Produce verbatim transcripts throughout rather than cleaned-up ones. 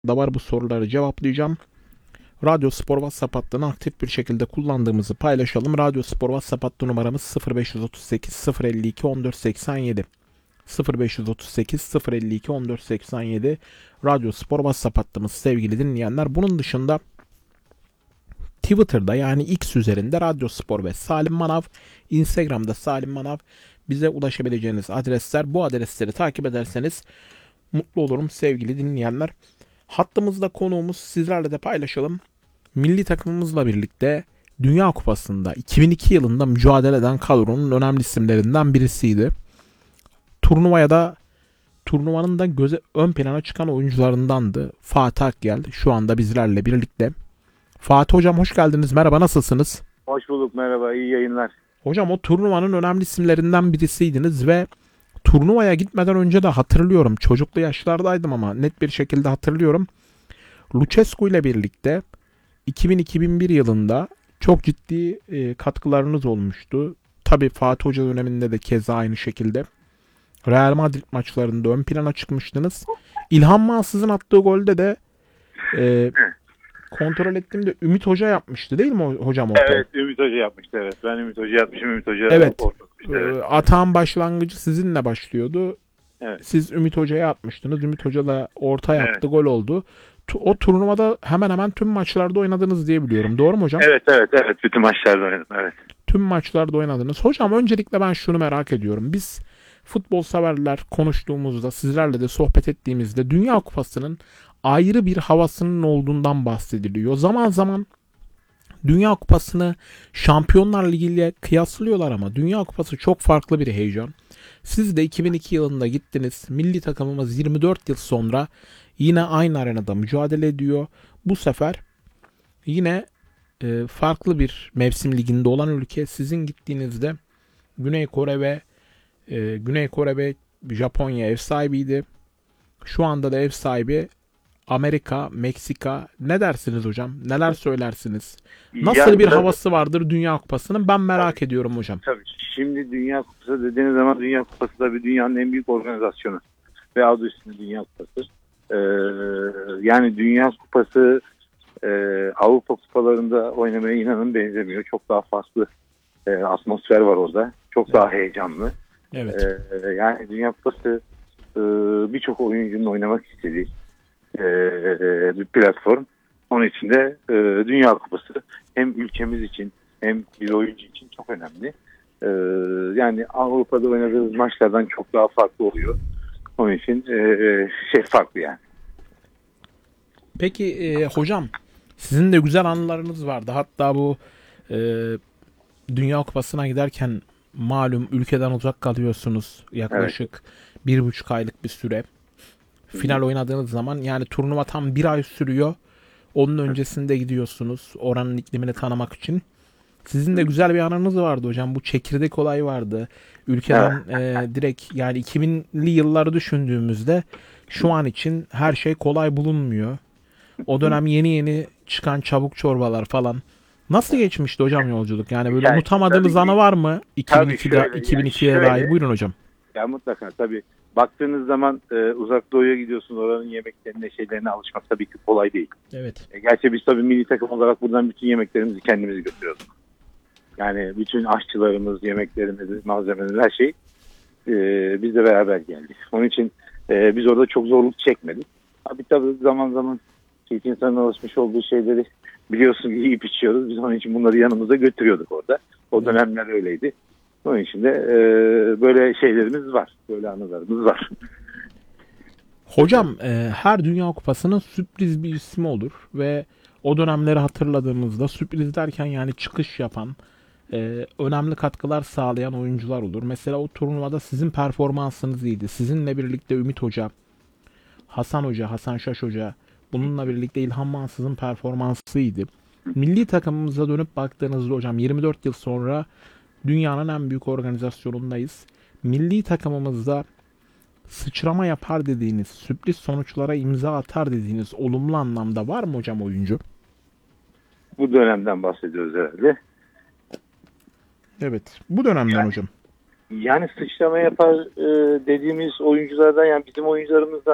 da var, bu soruları cevaplayacağım. Radyo Spor WhatsApp hattını aktif bir şekilde kullandığımızı paylaşalım. Radyo Spor WhatsApp hattı numaramız sıfır beş otuz sekiz sıfır elli iki on dört seksen yedi. sıfır beş otuz sekiz sıfır elli iki on dört seksen yedi Radyo Spor WhatsApp hattımız sevgili dinleyenler. Bunun dışında Twitter'da yani X üzerinde Radyo Spor ve Salim Manav, Instagram'da Salim Manav, bize ulaşabileceğiniz adresler. Bu adresleri takip ederseniz mutlu olurum sevgili dinleyenler. Hattımızda konuğumuz, sizlerle de paylaşalım. Milli takımımızla birlikte Dünya Kupası'nda iki bin iki yılında mücadele eden kadronun önemli isimlerinden birisiydi. Turnuvaya da turnuvanın da göze ön plana çıkan oyuncularındandı. Fatih Akgel şu anda bizlerle birlikte. Fatih hocam hoş geldiniz. Merhaba, nasılsınız? Hoş bulduk, merhaba, iyi yayınlar. Hocam o turnuvanın önemli isimlerinden birisiydiniz ve turnuvaya gitmeden önce de hatırlıyorum. Çocuklu yaşlardaydım ama net bir şekilde hatırlıyorum. Lucescu ile birlikte iki bin iki bin bir yılında çok ciddi e, katkılarınız olmuştu. Tabii Fatih Hoca döneminde de keza aynı şekilde. Real Madrid maçlarında ön plana çıkmıştınız. İlhan Mansız'ın attığı golde de e, kontrol ettiğimde Ümit Hoca yapmıştı değil mi hocam ortaya? Evet, Ümit Hoca yapmıştı, evet. Ben Ümit Hoca yapmışım, Ümit Hoca Evet. ortamıştı, evet. E, atağın başlangıcı sizinle başlıyordu. Evet. Siz Ümit Hoca'ya atmıştınız. Ümit Hoca da orta yaptı, Evet. gol oldu. O turnuvada hemen hemen tüm maçlarda oynadınız diye biliyorum. Doğru mu hocam? Evet, evet, evet. Bütün maçlarda oynadım, evet. Tüm maçlarda oynadınız. Hocam öncelikle ben şunu merak ediyorum. Biz futbol severler konuştuğumuzda, sizlerle de sohbet ettiğimizde Dünya Kupası'nın ayrı bir havasının olduğundan bahsediliyor. Zaman zaman Dünya Kupası'nı Şampiyonlar Ligi ile kıyaslıyorlar ama Dünya Kupası çok farklı bir heyecan. Siz de iki bin iki yılında gittiniz. Milli takımımız yirmi dört yıl sonra yine aynı arenada mücadele ediyor. Bu sefer yine e, farklı bir mevsim liginde olan ülke. Sizin gittiğinizde Güney Kore ve e, Güney Kore ve Japonya ev sahibiydi. Şu anda da ev sahibi Amerika, Meksika. Ne dersiniz hocam? Neler söylersiniz? Nasıl Ya, bir tabii, havası vardır Dünya Kupası'nın? Ben merak ediyorum hocam. tabii. Şimdi Dünya Kupası dediğiniz zaman Dünya Kupası da bir dünyanın en büyük organizasyonu. Ve adı üstünde Dünya Kupası. Ee, yani Dünya Kupası e, Avrupa kupalarında oynamaya inanın benzemiyor. Çok daha farklı e, atmosfer var orada. Çok evet. Daha heyecanlı. Evet. Ee, yani Dünya Kupası e, birçok oyuncunun oynamak istediği e, bir platform. Onun için de e, Dünya Kupası hem ülkemiz için hem bir oyuncu için çok önemli. E, yani Avrupa'da oynadığımız maçlardan çok daha farklı oluyor. Onun için e, şey farklı yani. Peki e, hocam sizin de güzel anılarınız vardı. Hatta bu e, Dünya Kupası'na giderken malum ülkeden uzak kalıyorsunuz. Yaklaşık evet. bir buçuk aylık bir süre. Final oynadığınız zaman yani turnuva tam bir ay sürüyor. Onun öncesinde gidiyorsunuz oranın iklimini tanımak için. Sizin de güzel bir anınız vardı hocam. Bu çekirdek olay vardı. Ülkeden e, direkt yani iki binli yılları düşündüğümüzde şu an için her şey kolay bulunmuyor. O dönem yeni yeni çıkan çabuk çorbalar falan. Nasıl geçmişti hocam yolculuk? Yani böyle yani, unutamadığınız anı var mı? iki bin ikide, şöyle, iki bin ikiye yani dair. Buyurun hocam. Ya mutlaka tabii. Baktığınız zaman e, uzak doğuya gidiyorsunuz. Oranın yemeklerine, şeylerine alışmak tabii ki kolay değil. Evet. E, gerçi biz tabii milli takım olarak buradan bütün yemeklerimizi kendimiz götürüyoruz. Yani bütün aşçılarımız, yemeklerimiz, malzemelerimiz, her şey e, bizle beraber geldi. Onun için e, biz orada çok zorluk çekmedik. Tabii tabii zaman zaman ilk insanın alışmış olduğu şeyleri biliyorsun ki yiyip içiyoruz. Biz onun için bunları yanımıza götürüyorduk orada. O dönemler öyleydi. Onun için de e, böyle şeylerimiz var. Böyle anılarımız var. Hocam e, her Dünya Kupası'nın sürpriz bir ismi olur ve o dönemleri hatırladığımızda sürpriz derken yani çıkış yapan, e, önemli katkılar sağlayan oyuncular olur. Mesela o turnuvada sizin performansınız iyiydi. Sizinle birlikte Ümit Hoca, Hasan Hoca, Hasan Şaş Hoca, bununla birlikte İlhan Mansız'ın performansı iyiydi. Milli takımımıza dönüp baktığınızda hocam yirmi dört yıl sonra dünyanın en büyük organizasyonundayız. Milli takımımızda sıçrama yapar dediğiniz, sürpriz sonuçlara imza atar dediğiniz olumlu anlamda var mı hocam oyuncu? Bu dönemden bahsediyoruz herhalde. Evet. Bu dönemden yani, hocam. Yani sıçrama yapar e, dediğimiz oyunculardan, yani bizim oyuncularımızdan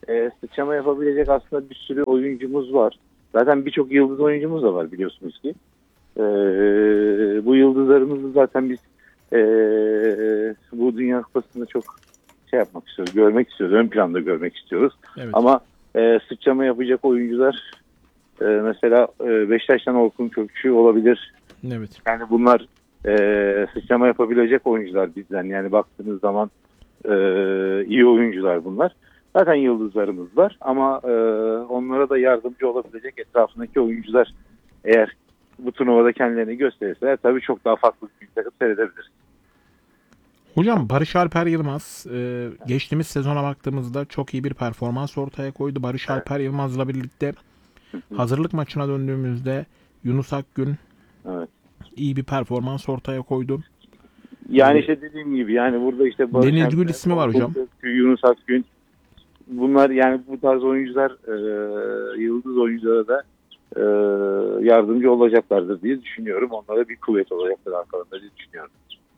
e, sıçrama yapabilecek aslında bir sürü oyuncumuz var. Zaten birçok yıldız oyuncumuz da var biliyorsunuz ki. E, bu yıldızlarımızı zaten biz e, bu Dünya Kupası'nda çok şey yapmak istiyoruz, görmek istiyoruz, ön planda görmek istiyoruz. Evet. Ama e, sıçrama yapacak oyuncular e, mesela e, Beşiktaş'tan Orkun Kökçü olabilir. Evet. Yani bunlar e, sıçrama yapabilecek oyuncular bizden. Yani baktığınız zaman e, iyi oyuncular bunlar. Zaten yıldızlarımız var ama e, onlara da yardımcı olabilecek etrafındaki oyuncular eğer bu turnuvada kendilerini gösterirseler tabii çok daha farklı bir takım seyredebiliriz. Hocam Barış Alper Yılmaz e, geçtiğimiz sezona baktığımızda çok iyi bir performans ortaya koydu. Barış Evet. Alper Yılmaz'la birlikte hazırlık maçına döndüğümüzde Yunus Akgün Evet. iyi bir performans ortaya koydu. Yani Evet. işte dediğim gibi yani burada işte Barış Deniz Alper, Gül ismi var hocam. Yunus Akgün, bunlar yani bu tarz oyuncular e, yıldız oyunculara da e, yardımcı olacaklardır diye düşünüyorum. Onlara bir kuvvet olacaktır arkalarında diye düşünüyorum.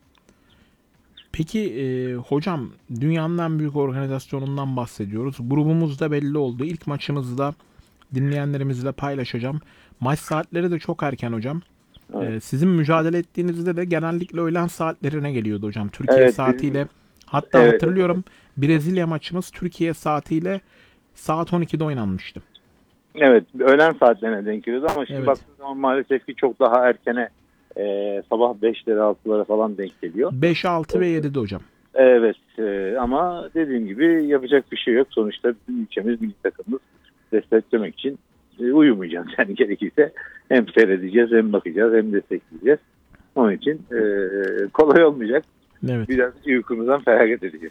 Peki e, hocam dünyanın en büyük organizasyonundan bahsediyoruz. Grubumuz da belli oldu. İlk maçımızda dinleyenlerimizle paylaşacağım. Maç saatleri de çok erken hocam. Evet. E, sizin mücadele ettiğinizde de genellikle öğlen saatlerine geliyordu hocam. Türkiye Evet, saatiyle. bizim- Hatta Evet. hatırlıyorum Brezilya maçımız Türkiye saatiyle saat on ikide oynanmıştı. Evet, öğlen saatlerine denk geliyordu ama şimdi Evet. baktığınız zaman maalesef ki çok daha erkene e, sabah beşlere altılara falan denk geliyor. beş, altı ve yedide hocam. Evet e, ama dediğim gibi yapacak bir şey yok. Sonuçta bizim ülkemiz, milli takımımız desteklemek için e, uyumayacağız. Yani gerekirse hem seyredeceğiz hem bakacağız hem destekleyeceğiz. Onun için e, kolay olmayacak. Evet. Biraz uykumuzdan feragat edeceğiz.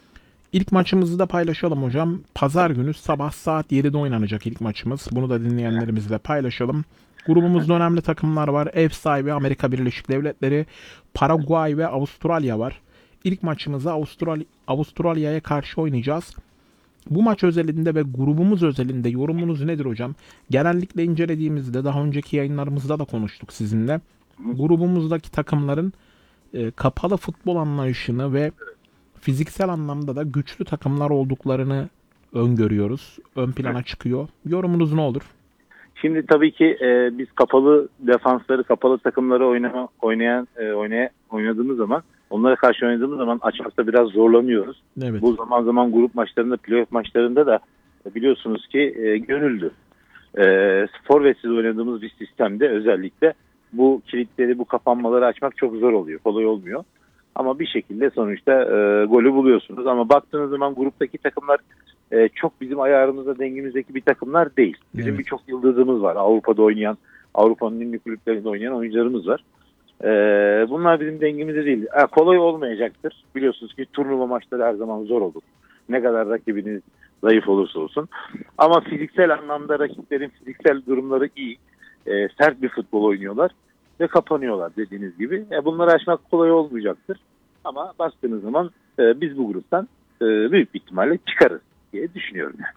İlk maçımızı da paylaşalım hocam. Pazar günü sabah saat yedide oynanacak ilk maçımız. Bunu da dinleyenlerimizle paylaşalım. Grubumuzda önemli takımlar var. Ev sahibi Amerika Birleşik Devletleri, Paraguay ve Avustralya var. İlk maçımızı Avustral Avustralya'ya karşı oynayacağız. Bu maç özelinde ve grubumuz özelinde yorumunuz nedir hocam? Genellikle incelediğimizde daha önceki yayınlarımızda da konuştuk sizinle. Grubumuzdaki takımların e, kapalı futbol anlayışını ve fiziksel anlamda da güçlü takımlar olduklarını öngörüyoruz. Ön plana çıkıyor. Yorumunuz ne olur? Şimdi tabii ki e, biz kapalı defansları, kapalı takımları oynama, oynayan, e, oynaya, oynadığımız zaman, onlara karşı oynadığımız zaman açmakta biraz zorlanıyoruz. Evet. Bu zaman zaman grup maçlarında, playoff maçlarında da e, biliyorsunuz ki e, görüldü. E, forvetsiz oynadığımız bir sistemde özellikle bu kilitleri, bu kapanmaları açmak çok zor oluyor, kolay olmuyor. Ama bir şekilde sonuçta e, golü buluyorsunuz. Ama baktığınız zaman gruptaki takımlar e, çok bizim ayarımızda, dengimizdeki bir takımlar değil. Bizim Evet. birçok yıldızımız var. Avrupa'da oynayan, Avrupa'nın ünlü kulüplerinde oynayan oyuncularımız var. E, bunlar bizim dengimizde değil. E, kolay olmayacaktır. Biliyorsunuz ki turnuva maçları her zaman zor olur. Ne kadar rakibiniz zayıf olursa olsun. Ama fiziksel anlamda rakiplerin fiziksel durumları iyi. E, sert bir futbol oynuyorlar ve kapanıyorlar dediğiniz gibi. E, bunları aşmak kolay olmayacaktır. Ama baktığınız zaman e, biz bu gruptan e, büyük bir ihtimalle çıkarız diye düşünüyorum. Yani.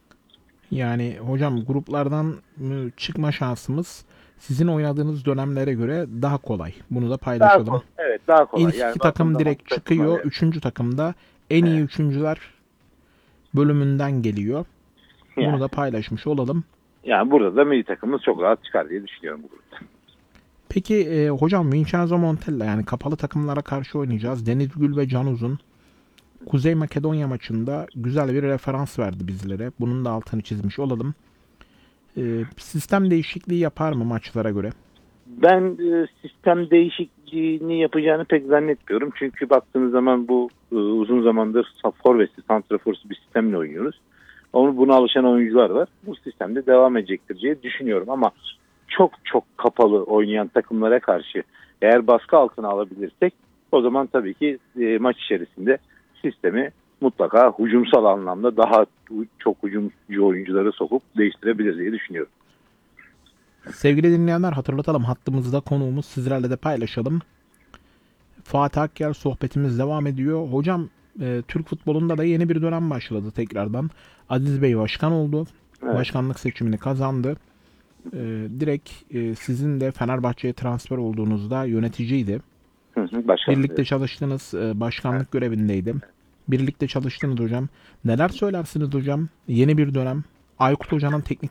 Yani hocam gruplardan ı, çıkma şansımız sizin oynadığınız dönemlere göre daha kolay. Bunu da Daha paylaşalım. kolay. Evet, daha kolay. İlk Yani iki takım baktığınız direkt zaman çıkıyor. takımlar, evet. Üçüncü takımda en iyi Evet. üçüncüler bölümünden geliyor. Bunu Yani, da paylaşmış olalım. yani burada da milli takımımız çok rahat çıkar diye düşünüyorum bu grupta. Peki e, hocam Vincenzo Montella yani kapalı takımlara karşı oynayacağız. Deniz Gül ve Can Uzun Kuzey Makedonya maçında güzel bir referans verdi bizlere. Bunun da altını çizmiş olalım. E, sistem değişikliği yapar mı maçlara göre? Ben e, sistem değişikliğini yapacağını pek zannetmiyorum. Çünkü baktığınız zaman bu e, uzun zamandır forvetli, santraforsu bir sistemle oynuyoruz. Onu buna alışan oyuncular var. Bu sistemde devam edecektir diye düşünüyorum. Ama çok çok kapalı oynayan takımlara karşı eğer baskı altına alabilirsek o zaman tabii ki e, maç içerisinde sistemi mutlaka hücumsal anlamda daha çok hücumcu oyuncuları sokup değiştirebiliriz diye düşünüyorum. Sevgili dinleyenler hatırlatalım hattımızda konuğumuz sizlerle de paylaşalım. Fatih Akyar sohbetimiz devam ediyor. Hocam e, Türk futbolunda da yeni bir dönem başladı tekrardan. Aziz Bey başkan oldu. Evet. Başkanlık seçimini kazandı. E, direkt e, sizin de Fenerbahçe'ye transfer olduğunuzda yöneticiydi. Hı hı, başka Birlikte evet. çalıştığınız e, başkanlık görevindeydi. Birlikte çalıştınız hocam. Neler söylersiniz hocam? Yeni bir dönem. Aykut Hoca'nın teknik